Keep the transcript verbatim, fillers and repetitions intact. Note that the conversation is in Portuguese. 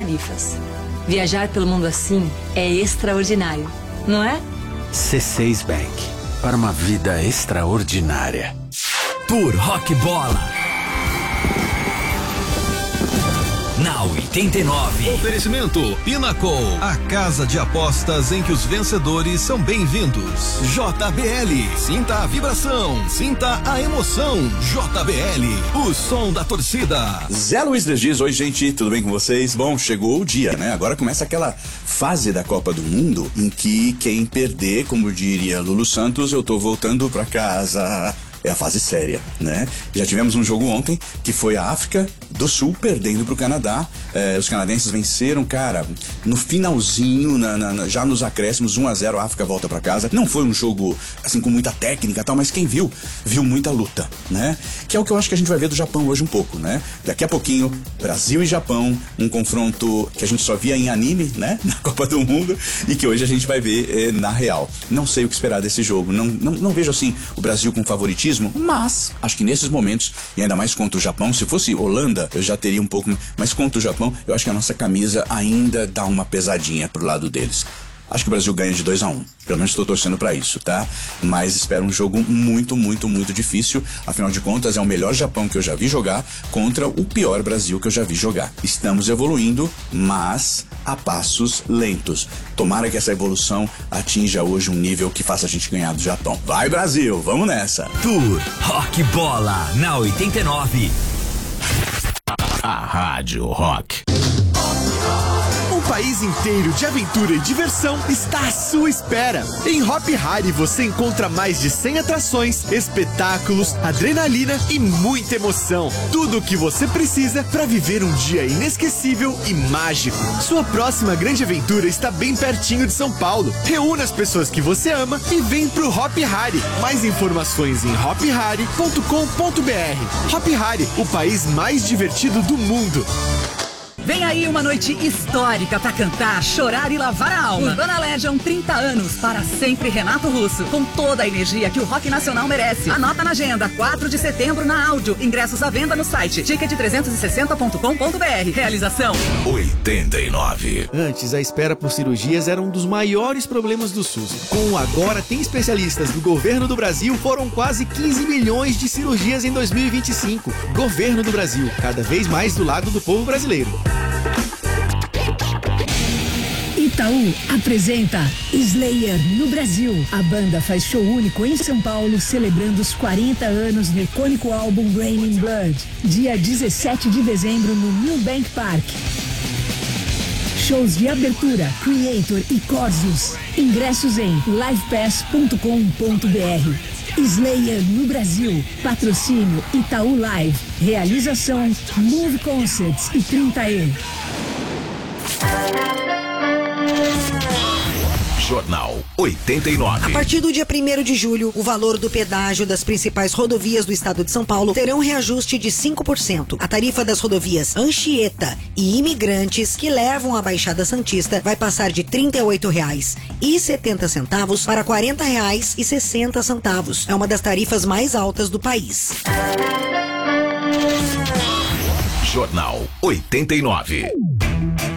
tarifas. Viajar pelo mundo assim é extraordinário, não é? C seis Bank, para uma vida extraordinária. Tour Rock Bola na oitenta e nove. Oferecimento Pinnacle, a casa de apostas em que os vencedores são bem-vindos. J B L, sinta a vibração, sinta a emoção. J B L, o som da torcida. Zé Luiz Regis, oi gente, tudo bem com vocês? Bom, chegou o dia, né? Agora começa aquela fase da Copa do Mundo em que quem perder, como diria Lulu Santos, eu tô voltando pra casa. É a fase séria, né? Já tivemos um jogo ontem que foi a África do Sul perdendo pro Canadá. É, os canadenses venceram, cara, no finalzinho, na, na, já nos acréscimos, um a zero, a África volta pra casa. Não foi um jogo, assim, com muita técnica e tal, mas quem viu, viu muita luta, né? Que é o que eu acho que a gente vai ver do Japão hoje um pouco, né? Daqui a pouquinho, Brasil e Japão, um confronto que a gente só via em anime, né? Na Copa do Mundo, e que hoje a gente vai ver é, na real. Não sei o que esperar desse jogo, não, não, não vejo, assim, o Brasil com favoritismo, mas acho que nesses momentos, e ainda mais contra o Japão, se fosse Holanda, eu já teria um pouco, mas contra o Japão, eu acho que a nossa camisa ainda dá uma pesadinha pro lado deles. Acho que o Brasil ganha de dois a um. Pelo menos estou torcendo para isso, tá? Mas espero um jogo muito, muito, muito difícil. Afinal de contas, é o melhor Japão que eu já vi jogar contra o pior Brasil que eu já vi jogar. Estamos evoluindo, mas a passos lentos. Tomara que essa evolução atinja hoje um nível que faça a gente ganhar do Japão. Vai, Brasil! Vamos nessa! Tour Rock Bola na oitenta e nove. A Rádio Rock. Um país inteiro de aventura e diversão está à sua espera. Em Hop Hari você encontra mais de cem atrações, espetáculos, adrenalina e muita emoção. Tudo o que você precisa para viver um dia inesquecível e mágico. Sua próxima grande aventura está bem pertinho de São Paulo. Reúna as pessoas que você ama e vem pro Hop Hari. Mais informações em hop hari ponto com ponto b r. Hop Hari, o país mais divertido do mundo. Vem aí uma noite histórica pra cantar, chorar e lavar a alma. Urbana Legion, trinta anos, para sempre Renato Russo, com toda a energia que o rock nacional merece. Anota na agenda, quatro de setembro na Áudio. Ingressos à venda no site ticket trezentos e sessenta ponto com ponto b r. Realização oitenta e nove. Antes, a espera por cirurgias era um dos maiores problemas do SUS. Com o Agora Tem Especialistas do Governo do Brasil, foram quase quinze milhões de cirurgias em dois mil e vinte e cinco. Governo do Brasil, cada vez mais do lado do povo brasileiro. Itaú apresenta Slayer no Brasil. A banda faz show único em São Paulo, celebrando os quarenta anos do icônico álbum Raining Blood, dia dezessete de dezembro no Milbank Park. Shows de abertura, Creator e Corsos. Ingressos em live pass ponto com ponto b r. Slayer no Brasil. Patrocínio Itaú Live. Realização Move Concerts e trinta E. Jornal oitenta e nove. A partir do dia primeiro de julho, o valor do pedágio das principais rodovias do estado de São Paulo terão reajuste de cinco por cento. A tarifa das rodovias Anchieta e Imigrantes, que levam a Baixada Santista, vai passar de trinta e oito reais e setenta centavos para quarenta reais e sessenta centavos. É uma das tarifas mais altas do país. Jornal oitenta e nove.